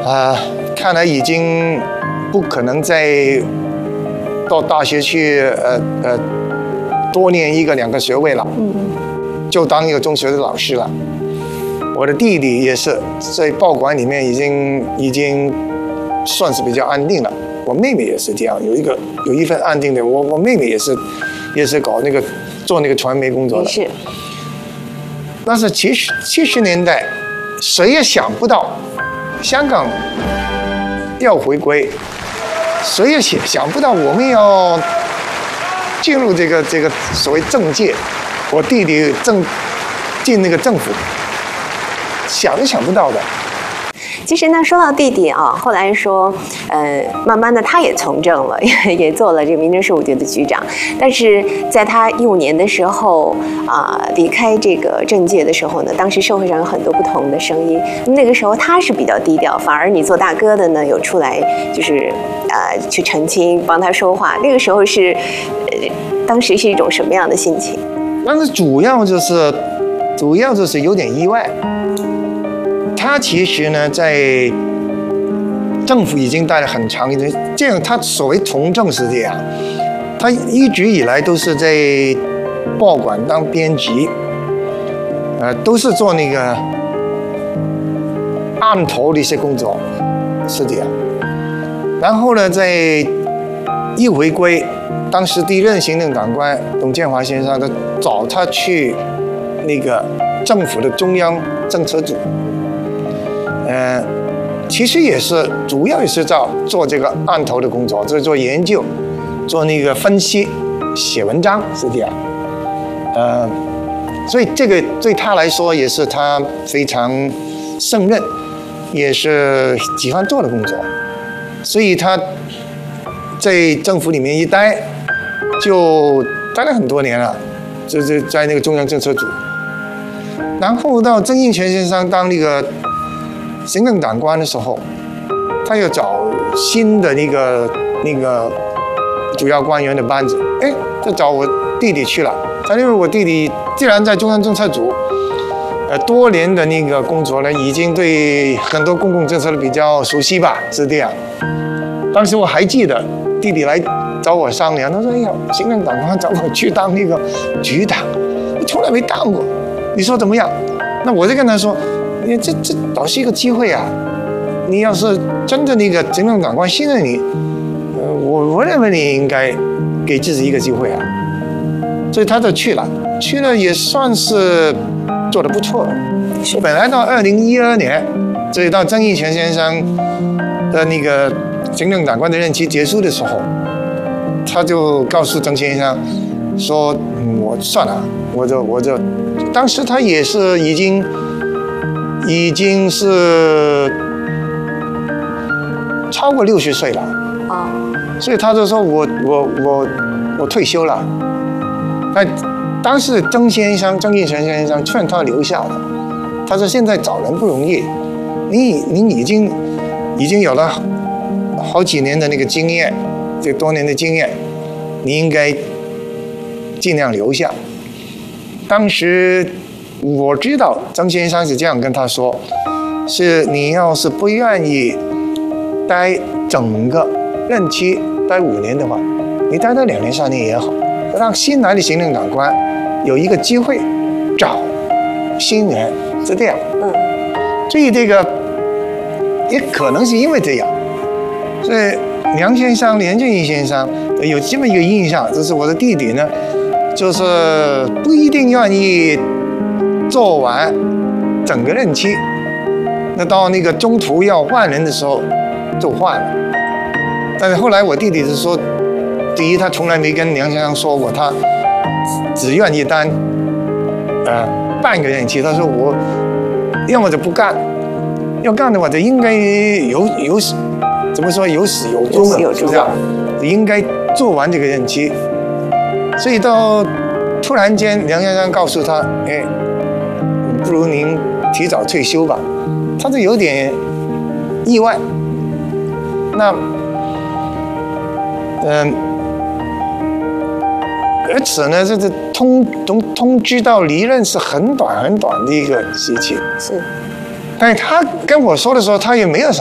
看来已经不可能再到大学去多念1个2个学位了，就当一个中学的老师了。我的弟弟也是在报馆里面已经算是比较安定了。我妹妹也是这样，有一份安定的。我妹妹也是搞做那个传媒工作的。 是。 但是70年代，谁也想不到香港要回归，谁也想不到我们要进入这个所谓政界。我弟弟进那个政府。想都想不到的。 其实呢，说到弟弟啊，后来说，慢慢的他也从政了，也做了这个民政事务局的局长。但是在他15年的时候离开这个政界的时候呢，当时社会上有很多不同的声音。那个时候他是比较低调，反而你做大哥的呢，有出来就是去澄清，帮他说话。那个时候是，当时是一种什么样的心情？ 但是主要就是有点意外。他其实呢，在政府已经待了很长一段，这样他所谓从政是这样，他一直以来都是在报馆当编辑，都是做那个案头的一些工作，是这样。然后呢，在一回归，当时第一任行政长官董建华先生，他找他去那个政府的中央政策组。其实也是主要也是做这个案头的工作，就是做研究，做那个分析，写文章是这样。所以这个对他来说也是他非常胜任，也是喜欢做的工作。所以他在政府里面一待，就待了很多年了，就是在那个中央政策组。然后到曾荫权先生当那个行政长官的时候，他又找新的那个主要官员的班子，就找我弟弟去了。他因为我弟弟既然在中央政策组，多年的那个工作呢，已经对很多公共政策比较熟悉吧，是这样。当时我还记得弟弟来找我商量，他说：“哎呀，行政长官找我去当那个局长，我从来没当过，你说怎么样？”那我就跟他说。这倒是一个机会啊！你要是真的那个行政长官信任你，我认为你应该给自己一个机会啊。所以他就去了也算是做得不错。本来到2012年，所以到曾荫权先生的那个行政长官的任期结束的时候，他就告诉曾先生说：“我算了，我就当时他也是已经是超过60岁了所以他就说我退休了。那当时曾荫权先生劝他留下了，他说现在找人不容易，你已经有了好几年的那个经验，这多年的经验，你应该尽量留下。当时。我知道曾先生是这样跟他说，是你要是不愿意待整个任期待5年的话，你待到2年3年也好，让新来的行政长官有一个机会找新人，是这样。所以这个也可能是因为这样，所以梁先生、连振义先生有这么一个印象，就是我的弟弟呢，就是不一定愿意做完整个任期，那到那个中途要换人的时候就换了。但是后来我弟弟是说，第一他从来没跟梁先生说过他只愿意当半个任期，他说我要么就不干，要干的话就应该怎么说有始有终的，是这样，应该做完这个任期。所以到突然间梁先生告诉他，不如您提早退休吧，他就有点意外。那，而且呢，这通知到离任是很短的一个时期。 是。 但是他跟我说的时候，他也没有什